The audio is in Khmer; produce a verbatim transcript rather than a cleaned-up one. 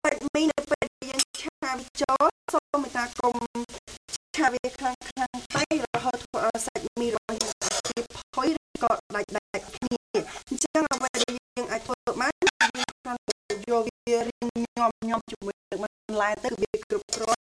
សាច់មីនៅពេលយើងឆាវាចូលសូមមេត្តាកុំឆាវាខ្លាំងខ្លាំងទៅរហូតធ្វើឲ្យសាច់មីរបស់យើងវាផុយឬក៏ដាច់ដាច់គ្នាអញ្ចឹងអ្វីដែលយើងអាចធ្វើបានយើងគ្រាន់តែយកវារៀងញោមញោមជាមួយទឹកបន្លែទៅវាគ្រប់គ្រាន់